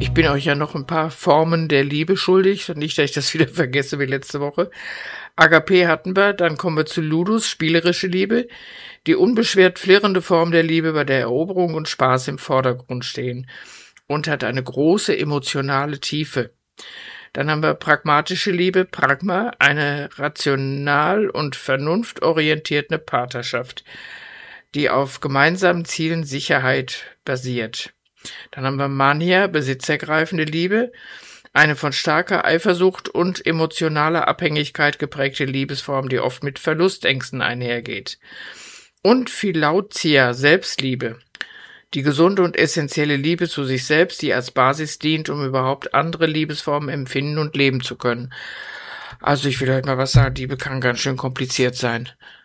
Ich bin euch ja noch ein paar Formen der Liebe schuldig, nicht, dass ich das wieder vergesse wie letzte Woche. Agape hatten wir, dann kommen wir zu Ludus, spielerische Liebe, die unbeschwert flirrende Form der Liebe, bei der Eroberung und Spaß im Vordergrund stehen und hat eine große emotionale Tiefe. Dann haben wir pragmatische Liebe, Pragma, eine rational und vernunftorientierte Partnerschaft, die auf gemeinsamen Zielen Sicherheit basiert. Dann haben wir Mania, besitzergreifende Liebe, eine von starker Eifersucht und emotionaler Abhängigkeit geprägte Liebesform, die oft mit Verlustängsten einhergeht. Und Philautia, Selbstliebe, die gesunde und essentielle Liebe zu sich selbst, die als Basis dient, um überhaupt andere Liebesformen empfinden und leben zu können. Also ich will heute mal was sagen, Liebe kann ganz schön kompliziert sein.